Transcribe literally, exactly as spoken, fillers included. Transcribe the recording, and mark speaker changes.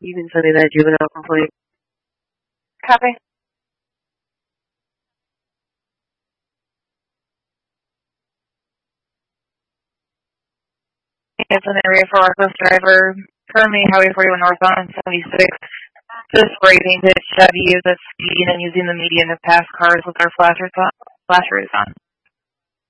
Speaker 1: You can send me that juvenile complaint.
Speaker 2: Copy. It's an area for reckless driver. Currently, Highway forty-one northbound seventy-six. This spray painted Chevy is at speed and using the median of past cars with their flashers on. Flashers on.